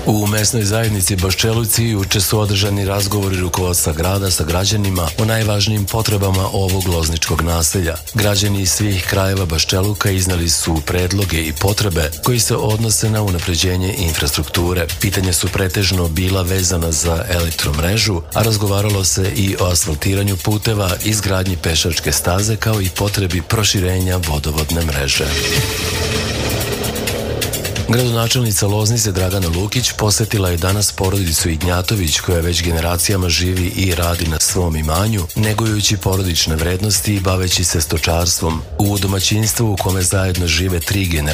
U mesnoj zajednici Baščeluci juče su održani razgovori rukovodstva grada sa građanima o najvažnijim potrebama ovog lozničkog naselja. Građani iz svih krajeva Baščeluka iznali su predloge i potrebe koji se odnose na unapređenje infrastrukture. Pitanja su pretežno bila vezana za elektromrežu, a razgovaralo se i o asfaltiranju puteva, izgradnji pešačke staze kao i potrebi proširenja vodovodne mreže. Gradonačelnica Loznice Dragana Lukić posetila je danas porodicu Ignjatović koja već generacijama živi i radi na svom imanju, negujući porodične vrednosti i baveći se stočarstvom. U domaćinstvu u kome zajedno žive 3 generacije